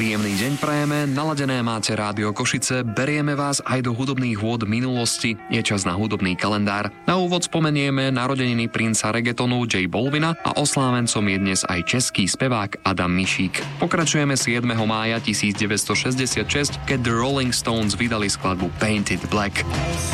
Príjemný deň prajeme, naladené máte Rádio Košice, berieme vás aj do hudobných vôd minulosti, je čas na hudobný kalendár. Na úvod spomenieme narodeniny princa reggaetonu J Balvina a oslávencom je dnes aj český spevák Adam Mišík. Pokračujeme 7. mája 1966, keď The Rolling Stones vydali skladbu Painted Black.